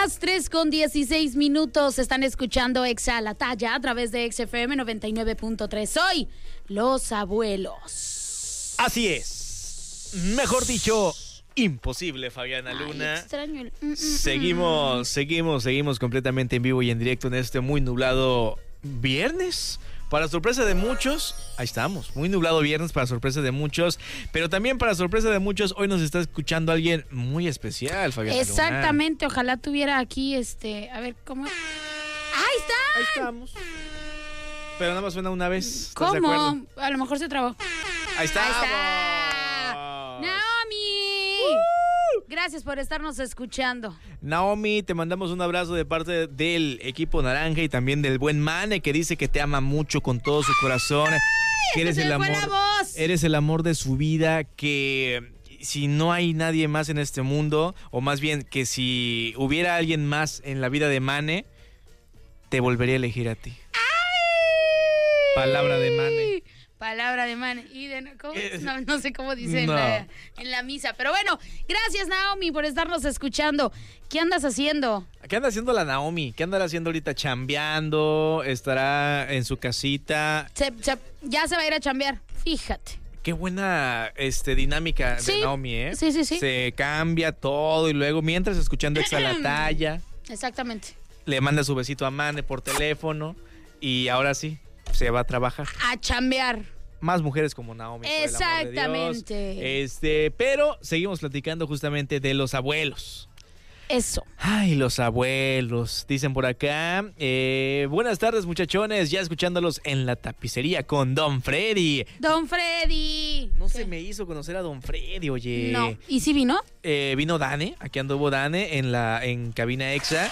Las 3:16. Están escuchando Exa La Talla a través de XFM 99.3. Hoy, Los Abuelos. Así es. Mejor dicho, imposible, Fabiana Luna. Ay, extraño el... Seguimos completamente en vivo y en directo en este muy nublado viernes. Para sorpresa de muchos, ahí estamos, muy nublado viernes para sorpresa de muchos, pero también para sorpresa de muchos, hoy nos está escuchando alguien muy especial, Fabiana Luna. Exactamente, ojalá tuviera aquí, a ver, ¿cómo? ¡Ahí está! Ahí estamos. Pero nada más suena una vez. ¿Estás ¿Cómo? de acuerdo? A lo mejor se trabó. Ahí está. ¡Ahí está! ¡Naomi! Gracias por estarnos escuchando. Naomi, te mandamos un abrazo de parte del equipo naranja y también del buen Mane, que dice que te ama mucho con todo su corazón. Que eres el amor. Eres el amor de su vida, que si no hay nadie más en este mundo, o más bien que si hubiera alguien más en la vida de Mane, te volvería a elegir a ti. ¡Ay! Palabra de Mane. Palabra de Mane. ¿Y ¿cómo? No sé cómo dice no. en la misa. Pero bueno, gracias, Naomi, por estarnos escuchando. ¿Qué andas haciendo? ¿Qué anda haciendo la Naomi? ¿Qué andará haciendo ahorita? ¿Chambeando? ¿Estará en su casita? Ya se va a ir a chambear, fíjate. Qué buena dinámica de Naomi, ¿eh? Sí. Se cambia todo y luego mientras escuchando Exa La Talla. Exactamente. Le manda su besito a Mane por teléfono y ahora sí, se va a trabajar. A chambear. Más mujeres como Naomi. Exactamente. Por el amor de Dios. Pero seguimos platicando justamente de los abuelos. Eso. Ay, los abuelos, dicen por acá. Buenas tardes, muchachones, ya escuchándolos en la tapicería con Don Freddy. Don Freddy. No se me hizo conocer a Don Freddy, oye. No. ¿Y sí vino? Vino Dane, aquí anduvo Dane en cabina Exa.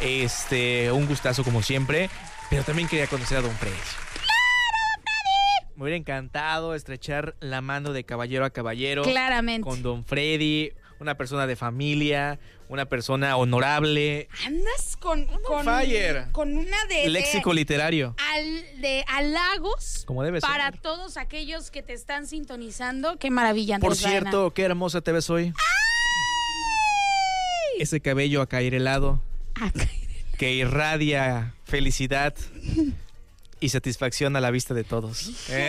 Un gustazo como siempre, pero también quería conocer a Don Freddy. Me hubiera encantado estrechar la mano de caballero a caballero. Claramente. Con Don Freddy, una persona de familia, una persona honorable. Andas con fire. Con una de léxico literario. De halagos. Como debe ser. Para todos aquellos que te están sintonizando. Qué maravilla, Andrés. Por cierto, Baena. qué hermosa te ves hoy. ¡Ay! Ese cabello acairelado. Que irradia felicidad y satisfacción a la vista de todos.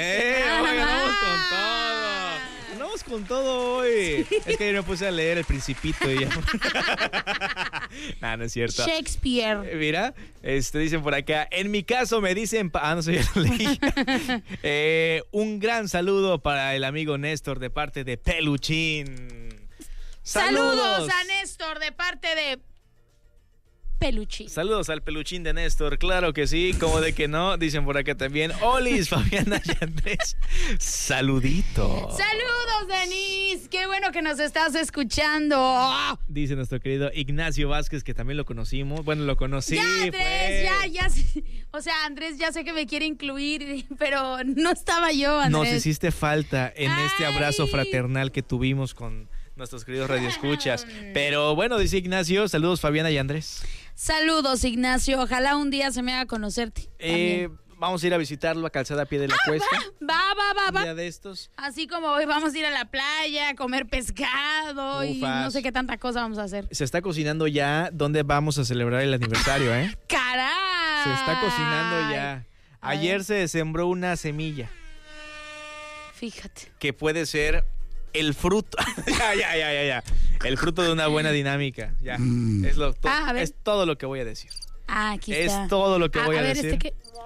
Andamos con todo hoy. Sí. Es que yo me puse a leer El Principito y ya. No es cierto. Shakespeare. Mira, dicen por acá, en mi caso me dicen... no sé, ya lo leí. Un gran saludo para el amigo Néstor de parte de Peluchín. Saludos a Néstor de parte de... Peluchín. Saludos al Peluchín de Néstor, claro que sí, como de que no, dicen por acá también. Olis, Fabiana y Andrés, saludito. Saludos, Denise, qué bueno que nos estás escuchando. Dice nuestro querido Ignacio Vázquez, que también lo conocimos, bueno, lo conocí. Ya, Andrés, pues. ya, o sea, Andrés ya sé que me quiere incluir, pero no estaba yo, Andrés. Nos hiciste falta en este abrazo fraternal que tuvimos con nuestros queridos radioescuchas. Pero bueno, dice Ignacio, saludos Fabiana y Andrés. Saludos, Ignacio, ojalá un día se me haga conocerte. Vamos a ir a visitarlo a Calzada a Pie de la Cuesta. Va. Un día de estos. Así como hoy vamos a ir a la playa, a comer pescado y no sé qué tanta cosa vamos a hacer. Se está cocinando ya dónde vamos a celebrar el aniversario, ¿eh? ¡Caray! Se está cocinando ya. Ayer se sembró una semilla. Fíjate. Que puede ser el fruto. Ya. El fruto de una buena dinámica. Ya. Es todo lo que voy a decir. Aquí está. Es todo lo que voy a decir.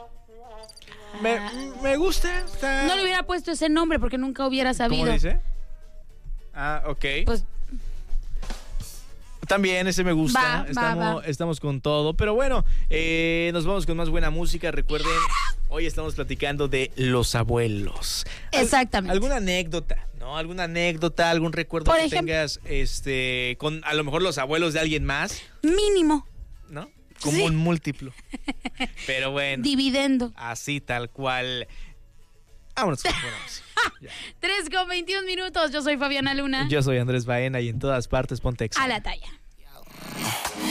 Me gusta. No le hubiera puesto ese nombre porque nunca hubiera sabido. ¿Cómo dice? Ok. Pues también ese me gusta. Estamos con todo. Pero bueno, nos vamos con más buena música. Recuerden, hoy estamos platicando de los abuelos. Exactamente. ¿Alguna anécdota? ¿No? ¿Alguna anécdota? ¿Algún recuerdo que tengas con a lo mejor los abuelos de alguien más? Mínimo. ¿No? Como un múltiplo. Pero bueno. Dividendo. Así, tal cual. Vámonos con buena música. 3:21. Yo soy Fabiana Luna. Yo soy Andrés Baena y en todas partes ponte Exa. A la talla.